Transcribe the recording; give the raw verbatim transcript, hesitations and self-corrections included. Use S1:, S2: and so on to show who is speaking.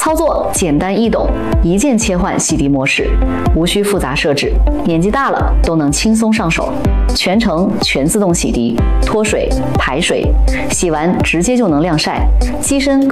S1: 操作简单易懂，一键切换洗涤模式，无需复杂设置，年纪大了都能轻松上手。全程全自动洗涤，脱水、排水，洗完直接就能晾晒，机身